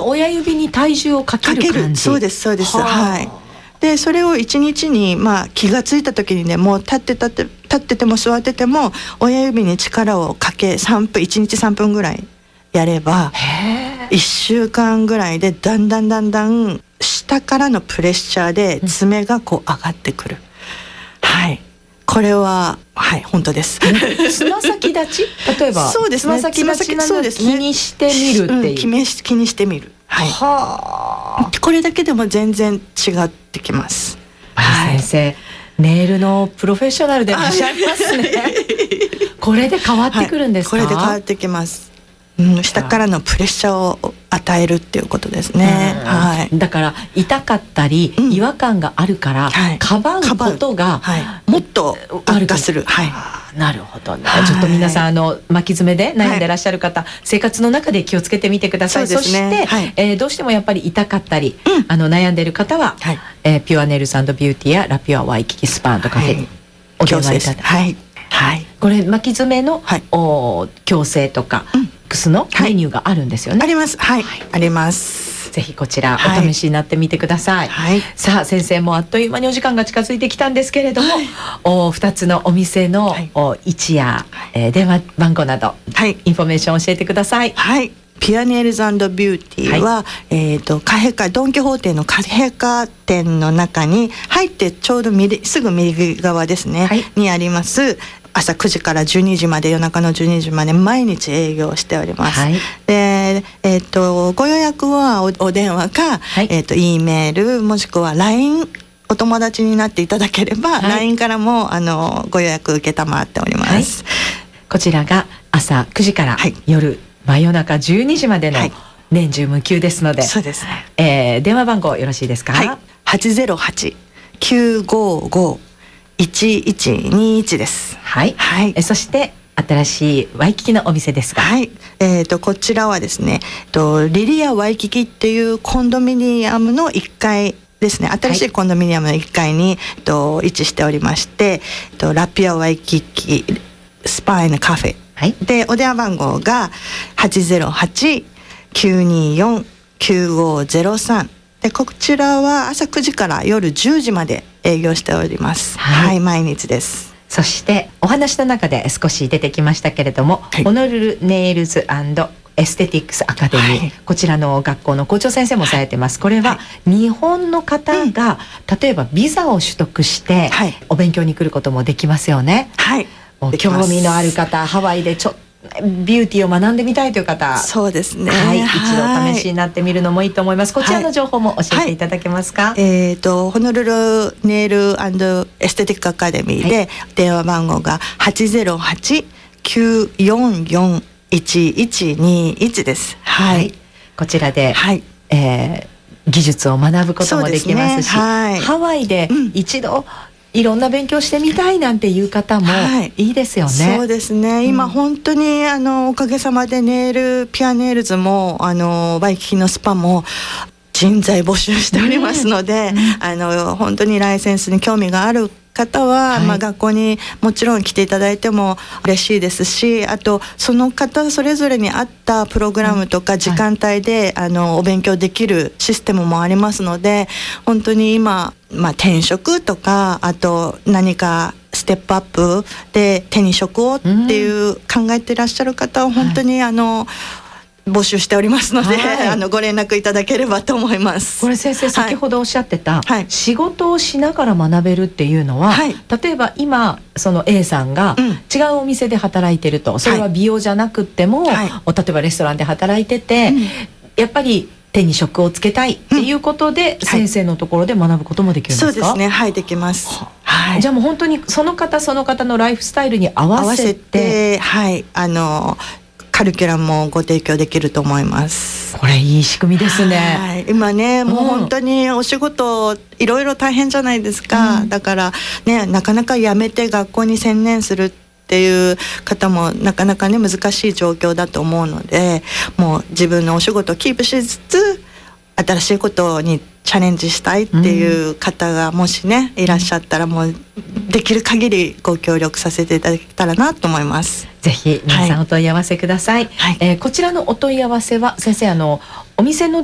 親指に体重をかける感じ。 そうですそうです。はい。でそれを1日に、気がついた時にね、もう立ってても座ってても親指に力をかけ1日3分ぐらいやれば、1週間ぐらいでだんだん下からのプレッシャーで爪がこう上がってくる。はい。これは本当です。 つま先立ち、例えばそうですね、 つま先立ちなど気にしてみるっていう、 気にしてみる。はい。これだけでも全然違ってきます。 先生、ネイルのプロフェッショナルでいらっしゃいますね。これで変わってくるんですか？ これで変わってきます。下からのプレッシャーを与えるっていうことですね。はい。 だから痛かったり違和感があるから、かばうことがもっと悪化する。はい。 なるほどね。ちょっと皆さん巻き爪で悩んでいらっしゃる方、生活の中で気をつけてみてください。そして、どうしてもやっぱり痛かったり、悩んでいる方は、ピュアネイルズ&ビューティーやラピュアワイキキスパとかでお電話いただいて、はい。これ巻き爪の矯正とかクスのメニューがあるんですよね。 あります。はい。あります。 ぜひこちらお試しになってみてください。さあ先生、もあっという間にお時間が近づいてきたんですけれども、2つのお店の位置や電話番号などインフォメーションを教えてください。 はい。ピュアネイルズ&ビューティーは、貨幣化ドン・キホーテの貨幣化店の中に入ってちょうどすぐ右側ですね、にあります。朝9時から12時まで、夜中の12時まで毎日営業しております。で、ご予約はお電話か、E メールもしくは LINE、 お友達になっていただければ、LINE からもご予約承っております。 こちらが朝9時から夜真夜中12時までの年中無休ですので、 そうですね。 電話番号よろしいですか ？808-955-1121です。 そして新しいワイキキのお店ですが、 こちらはですね、リリアワイキキっていうコンドミニアムの1階ですね。新しいコンドミニアムの1階に位置しておりまして、ラピュアワイキキスパー&カフェで、お電話番号が808-924-9503で、こちらは朝9時から夜10時まで営業しております。毎日です。 そしてお話の中で少し出てきましたけれども、ホノルルネイルズ&エステティックスアカデミー、こちらの学校の校長先生もされてます。これは日本の方が例えばビザを取得してお勉強に来ることもできますよね。興味のある方、ハワイでビューティーを学んでみたいという方、 そうですね、 一度お試しになってみるのもいいと思います。こちらの情報も教えていただけますか？ ホノルルネイル&エステティックアカデミーで、電話番号が808-944-1121です。 こちらで、技術を学ぶこともできますし、ハワイで一度いろんな勉強してみたいなんていう方もいいですよね。 そうですね。今本当におかげさまでピュアネイルズもワイキキのスパも人材募集しておりますので、本当にライセンスに興味がある方は、学校にもちろん来ていただいても嬉しいですし、あとその方それぞれに合ったプログラムとか時間帯で、お勉強できるシステムもありますので、本当に今、転職とか、あと何かステップアップで手に職をっていう考えていらっしゃる方は本当に募集しておりますので、ご連絡いただければと思います。 これ先生、先ほどおっしゃってた、仕事をしながら学べるっていうのは、例えば今その A さんが違うお店で働いてると、それは美容じゃなくっても、例えばレストランで働いてて、やっぱり手に職をつけたいっていうことで、先生のところで学ぶこともできるんですか？ そうですね。できます。 じゃあもう本当にその方のライフスタイルに合わせて、 カリキュラムもご提供できると思います。 これいい仕組みですね。 今ね、もう本当にお仕事いろいろ大変じゃないですか。だからね、なかなか辞めて学校に専念するっていう方もなかなかね、難しい状況だと思うので、もう自分のお仕事をキープしつつ新しいことにチャレンジしたいっていう方がもしね、いらっしゃったら、もうできる限りご協力させていただけたらなと思います。 ぜひ皆さんお問い合わせください。こちらのお問い合わせは先生、お店の